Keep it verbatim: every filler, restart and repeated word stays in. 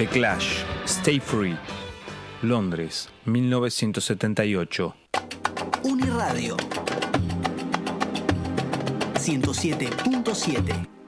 The Clash, Stay Free, Londres, mil novecientos setenta y ocho. Uniradio ciento siete punto siete.